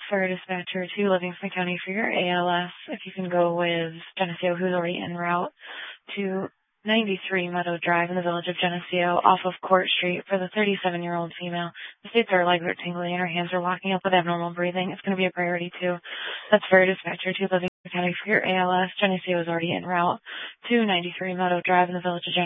for dispatcher to Livingston County for your ALS. If you can go with Geneseo, who's already en route to 93 Meadow Drive in the village of Geneseo off of Court Street for the 37-year-old female. The states her legs are tingling and her hands are locking up with abnormal breathing. It's going to be a priority too. That's for dispatcher to Livingston County for your ALS. Geneseo is already en route to 93 Meadow Drive in the village of Geneseo.